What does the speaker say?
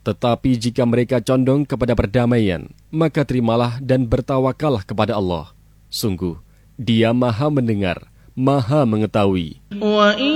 Tetapi jika mereka condong kepada perdamaian, maka terimalah dan bertawakallah kepada Allah. Sungguh, Dia Maha mendengar, Maha mengetahui.